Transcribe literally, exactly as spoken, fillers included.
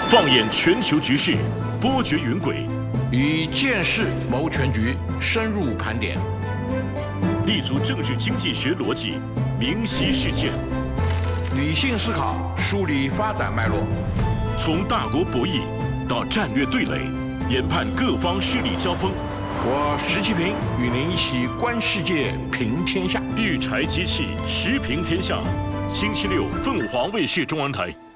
放眼全球局势，波谲云诡； 以见识谋全局，深入盘点； 立足政治经济学逻辑，明晰事件； 理性思考，梳理发展脉络。 从大国博弈到战略对垒，研判各方势力交锋。 我石其平与您一起观世界，评天下。 育才机器，时评天下。星期六，凤凰卫视中文台。